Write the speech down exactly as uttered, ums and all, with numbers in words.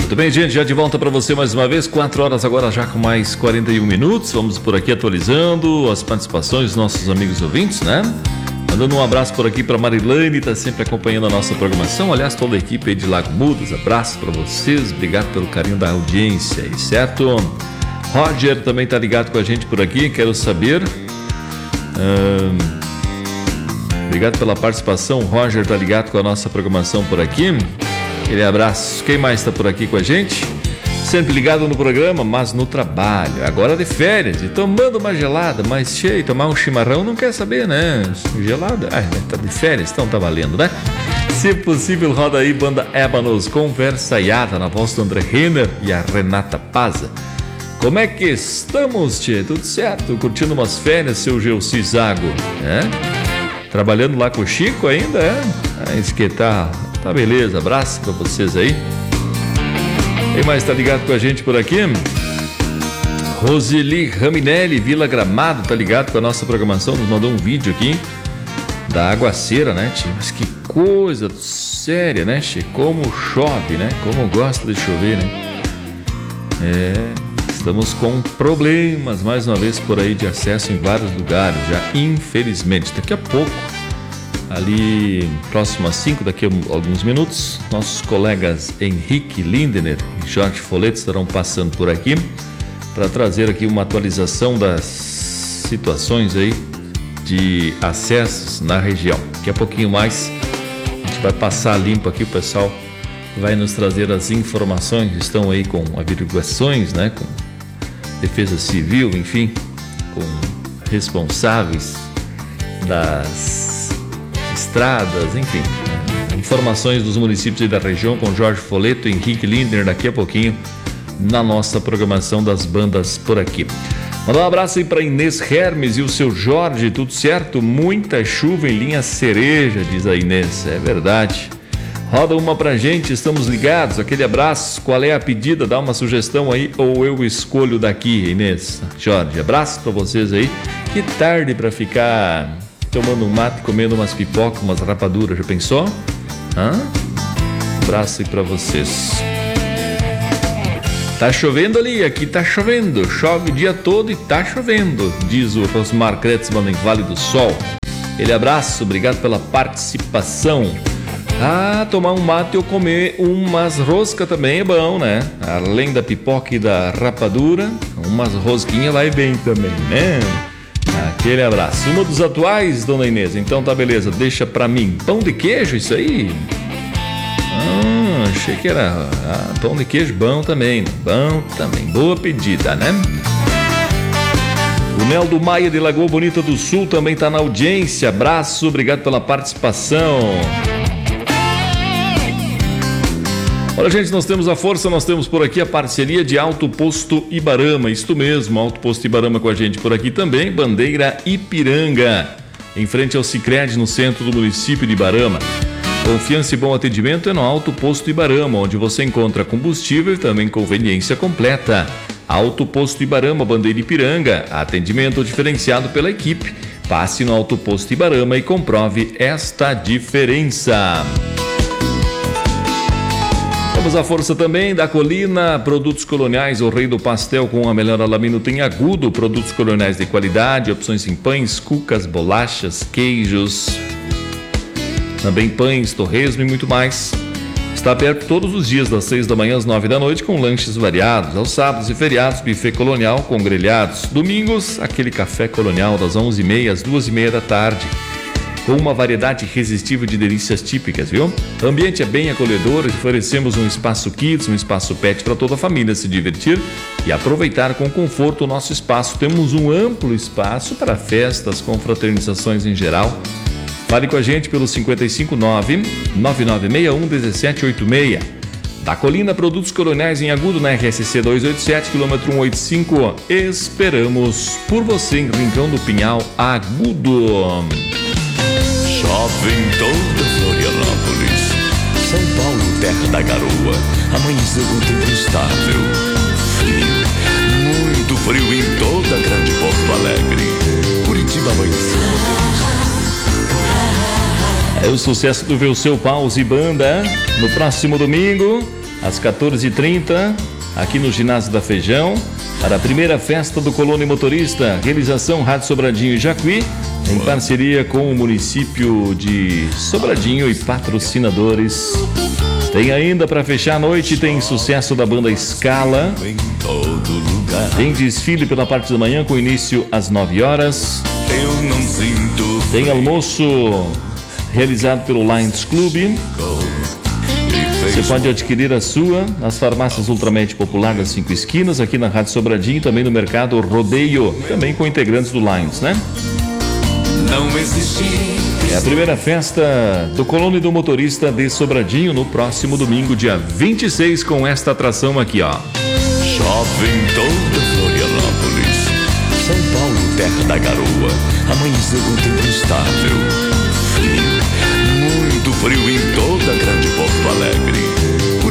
Muito bem, gente, já de volta para você mais uma vez, quatro horas agora já com mais quarenta e um minutos. Vamos por aqui atualizando as participações dos nossos amigos ouvintes, né? Mandando um abraço por aqui para Marilane, tá sempre acompanhando a nossa programação. Aliás, toda a equipe aí de Lago Mudas, abraço para vocês, obrigado pelo carinho da audiência aí, certo? Roger também tá ligado com a gente por aqui, quero saber. Hum, obrigado pela participação, Roger tá ligado com a nossa programação por aqui. Aquele abraço. Quem mais está por aqui com a gente? Sempre ligado no programa, mas no trabalho. Agora de férias e tomando uma gelada, mas cheio, tomar um chimarrão não quer saber, né? Gelada? Ah, tá de férias, então tá valendo, né? Se possível, roda aí banda Ébanos, conversaiada na voz do André Renner e a Renata Paza. Como é que estamos, tchê? Tudo certo? Curtindo umas férias, seu Gelsi Zago, é? Trabalhando lá com o Chico ainda, é? Ah, isso que tá... Tá beleza, abraço pra vocês aí. Quem mais tá ligado com a gente por aqui? Roseli Raminelli, Vila Gramado, tá ligado com a nossa programação, nos mandou um vídeo aqui da aguaceira, né, tio? Mas que coisa séria, né, tio? Como chove, né? Como gosta de chover, né? É, estamos com problemas, mais uma vez, por aí de acesso em vários lugares já, infelizmente. Daqui a pouco, ali próximo às cinco, daqui a alguns minutos, nossos colegas Henrique Lindener e Jorge Folleto estarão passando por aqui para trazer aqui uma atualização das situações aí de acessos na região. Daqui a pouquinho mais a gente vai passar limpo aqui, o pessoal vai nos trazer as informações, estão aí com averiguações, né, com defesa civil, enfim, com responsáveis das estradas, enfim, né? Informações dos municípios aí da região com Jorge Folleto e Henrique Lindner daqui a pouquinho na nossa programação das bandas por aqui. Mandar um abraço aí para Inês Hermes e o seu Jorge, tudo certo? Muita chuva em linha Cereja, diz a Inês, é verdade. Roda uma pra gente, estamos ligados, aquele abraço, qual é a pedida? Dá uma sugestão aí ou eu escolho daqui, Inês, Jorge, abraço pra vocês aí. Que tarde pra ficar tomando um mate, comendo umas pipocas, umas rapaduras, já pensou? Hã? Um abraço aí pra vocês. Tá chovendo ali, aqui tá chovendo, chove o dia todo e tá chovendo, diz o Rosmar Kretzmann em Vale do Sol. Ele abraço, obrigado pela participação. Ah, tomar um mate ou comer umas roscas também é bom, né? Além da pipoca e da rapadura, umas rosquinhas vai bem também, né? Aquele abraço. Uma dos atuais, dona Inês, então tá beleza, deixa pra mim. Pão de queijo, isso aí? Ah, achei que era ah, pão de queijo bom também, bom também, boa pedida, né? O Neldo Maia de Lagoa Bonita do Sul também tá na audiência, abraço, obrigado pela participação. Olha, gente, nós temos a força, nós temos por aqui a parceria de Alto Posto Ibarama, isto mesmo, Alto Posto Ibarama com a gente por aqui também, Bandeira Ipiranga, em frente ao Sicredi, no centro do município de Ibarama. Confiança e bom atendimento é no Alto Posto Ibarama, onde você encontra combustível e também conveniência completa. Alto Posto Ibarama, Bandeira Ipiranga, atendimento diferenciado pela equipe. Passe no Alto Posto Ibarama e comprove esta diferença. Temos a força também da Colina, Produtos Coloniais, o rei do pastel com a melhor alamino tem agudo, produtos coloniais de qualidade, opções em pães, cucas, bolachas, queijos, também pães, torresmo e muito mais. Está aberto todos os dias das seis da manhã às nove da noite com lanches variados, aos sábados e feriados, buffet colonial com grelhados, domingos, aquele café colonial das onze e meia às duas e meia da tarde. Com uma variedade irresistível de delícias típicas, viu? O ambiente é bem acolhedor, oferecemos um espaço kids, um espaço pet para toda a família se divertir e aproveitar com conforto o nosso espaço. Temos um amplo espaço para festas, confraternizações em geral. Fale com a gente pelo cinco cinco nove, nove nove seis um, um sete oito seis. Da Colina, Produtos Coloniais em Agudo, na R S C duzentos e oitenta e sete, quilômetro cento e oitenta e cinco. Esperamos por você em Rincão do Pinhal, Agudo. Chove em toda Florianópolis, São Paulo, terra da garoa, amanheceu com tempo estável, frio, muito frio em toda a grande Porto Alegre. Curitiba amanheceu. É o sucesso do Vê o Seu Pause Banda no próximo domingo. às quatorze e trinta, aqui no Ginásio da Feijão, para a primeira festa do Colônia Motorista. Realização Rádio Sobradinho e Jacuí, em parceria com o município de Sobradinho e patrocinadores. Tem ainda, para fechar a noite, tem sucesso da banda Scala. Tem desfile pela parte da manhã, com início às nove horas. Tem almoço realizado pelo Lions Club. Você pode adquirir a sua nas farmácias Ultramed Popular das Cinco Esquinas, aqui na Rádio Sobradinho, também no Mercado Rodeio, também com integrantes do Lions, né? É a primeira festa do Colônia do Motorista de Sobradinho no próximo domingo, dia vinte e seis, com esta atração aqui, ó. Chove em toda Florianópolis, São Paulo, terra da garoa, amanheceu com tempo instável, frio, muito frio em toda a grande Porto Alegre.